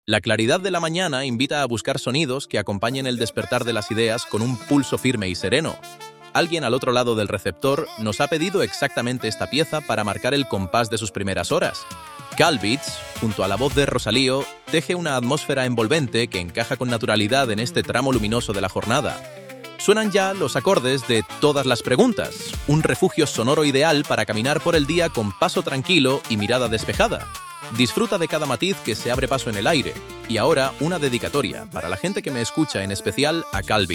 La claridad de la mañana invita a buscar sonidos que acompañen el despertar de las ideas con un pulso firme y sereno. Alguien al otro lado del receptor nos ha pedido exactamente esta pieza para marcar el compás de sus primeras horas. Cal Beats, junto a la voz de Rosalío, teje una atmósfera envolvente que encaja con naturalidad en este tramo luminoso de la jornada. Suenan ya los acordes de Todas las preguntas, un refugio sonoro ideal para caminar por el día con paso tranquilo y mirada despejada. Disfruta de cada matiz que se abre paso en el aire. Y ahora una dedicatoria para la gente que me escucha, en especial a Cal Beats.